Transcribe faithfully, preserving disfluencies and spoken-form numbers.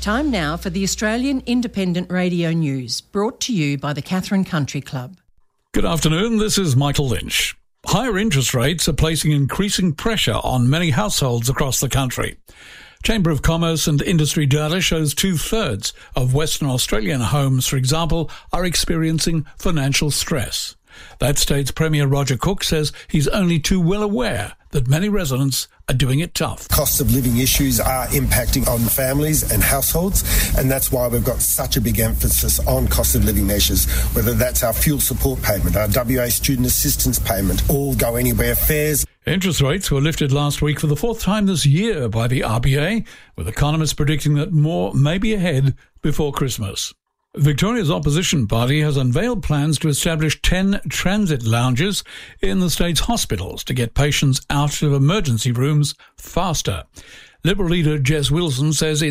Time now for the Australian Independent Radio News, brought to you by the Catherine Country Club. Good afternoon, this is Michael Lynch. Higher interest rates are placing increasing pressure on many households across the country. Chamber of Commerce and Industry data shows two-thirds of Western Australian homes, for example, are experiencing financial stress. That state's Premier Roger Cook says he's only too well aware that many residents are doing it tough. Cost of living issues are impacting on families and households, and that's why we've got such a big emphasis on cost of living measures, whether that's our fuel support payment, our W A student assistance payment, all go anywhere fares. Interest rates were lifted last week for the fourth time this year by the R B A, with economists predicting that more may be ahead before Christmas. Victoria's opposition party has unveiled plans to establish ten transit lounges in the state's hospitals to get patients out of emergency rooms faster. Liberal leader Jess Wilson says